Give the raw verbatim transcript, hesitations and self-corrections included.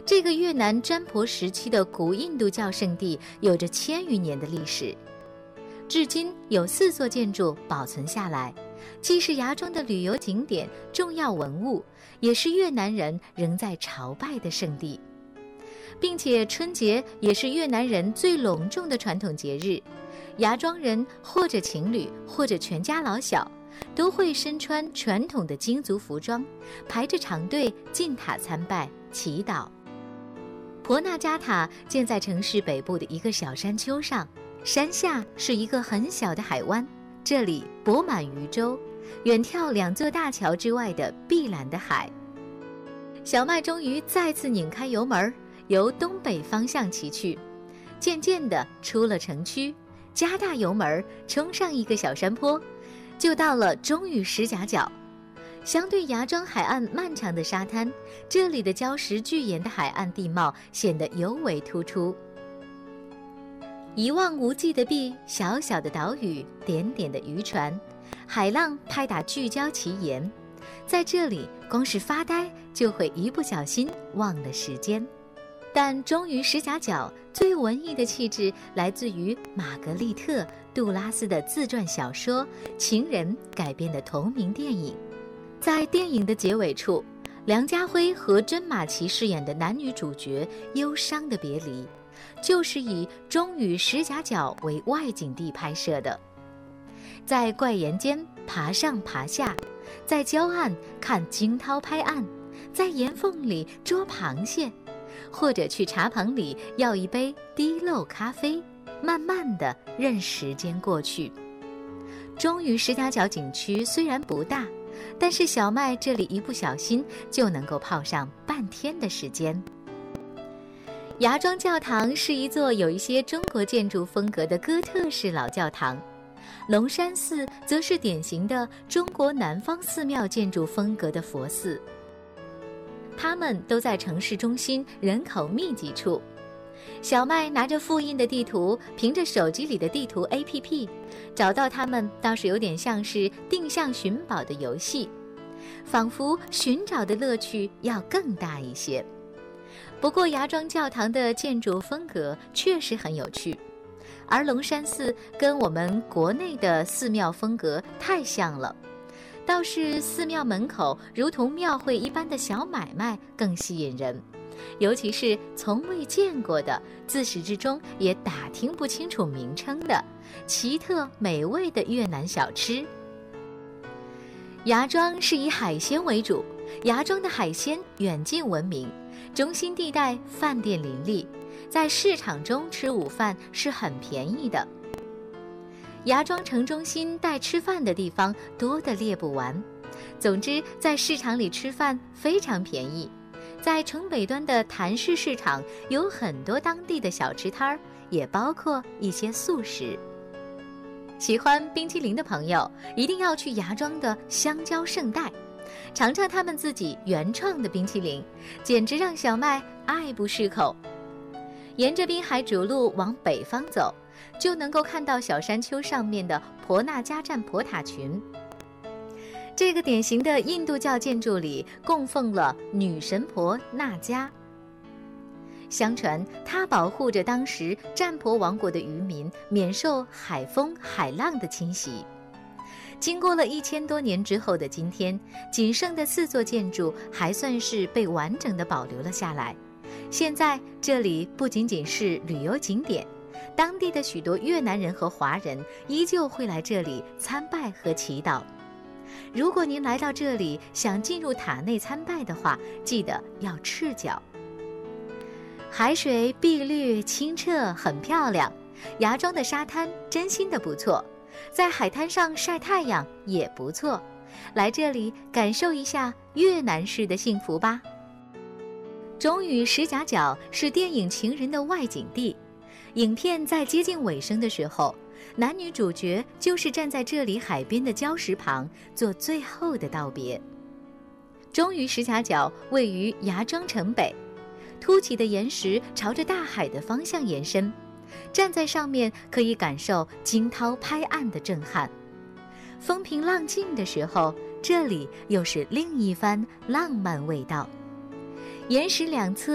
这个越南占婆时期的古印度教圣地有着千余年的历史，至今有四座建筑保存下来，既是芽庄的旅游景点、重要文物，也是越南人仍在朝拜的圣地。并且春节也是越南人最隆重的传统节日，芽庄人或者情侣或者全家老小都会身穿传统的京族服装，排着长队进塔参拜祈祷。婆纳加塔建在城市北部的一个小山丘上，山下是一个很小的海湾，这里泊满渔舟，远眺两座大桥之外的碧蓝的海。小麦终于再次拧开油门，由东北方向骑去，渐渐地出了城区，加大油门冲上一个小山坡，就到了中屿石夹角。相对芽庄海岸漫长的沙滩，这里的礁石巨岩的海岸地貌显得尤为突出。一望无际的碧，小小的岛屿，点点的渔船，海浪拍打巨礁奇岩，在这里光是发呆就会一不小心忘了时间。但忠于石夹角最文艺的气质来自于玛格丽特·杜拉斯的自传小说《情人》改编的同名电影。在电影的结尾处，梁家辉和甄马奇饰演的男女主角忧伤的别离，就是以忠于石夹角为外景地拍摄的。在怪岩间爬上爬下，在礁岸看惊涛拍岸，在岩缝里捉螃蟹，或者去茶棚里要一杯滴漏咖啡，慢慢地任时间过去。忠于石夹角景区虽然不大，但是小麦这里一不小心就能够泡上半天的时间。芽庄教堂是一座有一些中国建筑风格的哥特式老教堂，龙山寺则是典型的中国南方寺庙建筑风格的佛寺。它们都在城市中心人口密集处。小麦拿着复印的地图，凭着手机里的地图 A P P 找到它们，倒是有点像是定向寻宝的游戏，仿佛寻找的乐趣要更大一些。不过芽庄教堂的建筑风格确实很有趣，而龙山寺跟我们国内的寺庙风格太像了，倒是寺庙门口如同庙会一般的小买卖更吸引人，尤其是从未见过的，自始至终也打听不清楚名称的奇特美味的越南小吃。芽庄是以海鲜为主，芽庄的海鲜远近闻名，中心地带饭店林立，在市场中吃午饭是很便宜的。芽庄城中心带吃饭的地方多得列不完，总之在市场里吃饭非常便宜。在城北端的谭氏市场有很多当地的小吃摊儿，也包括一些素食。喜欢冰淇淋的朋友一定要去芽庄的香蕉圣代，尝尝他们自己原创的冰淇淋，简直让小麦爱不释口。沿着滨海主路往北方走，就能够看到小山丘上面的婆纳加占婆塔群。这个典型的印度教建筑里供奉了女神婆纳迦，相传她保护着当时占婆王国的渔民免受海风海浪的侵袭。经过了一千多年之后的今天，仅剩的四座建筑还算是被完整的保留了下来。现在这里不仅仅是旅游景点，当地的许多越南人和华人依旧会来这里参拜和祈祷。如果您来到这里想进入塔内参拜的话，记得要赤脚。海水碧绿清澈，很漂亮。芽庄的沙滩真心的不错，在海滩上晒太阳也不错。来这里感受一下越南式的幸福吧。忠于石夹角是电影《情人》的外景地，影片在接近尾声的时候，男女主角就是站在这里海边的礁石旁做最后的道别。忠于石夹角位于芽庄城北，凸起的岩石朝着大海的方向延伸，站在上面可以感受惊涛拍岸的震撼。风平浪静的时候，这里又是另一番浪漫味道。岩石两侧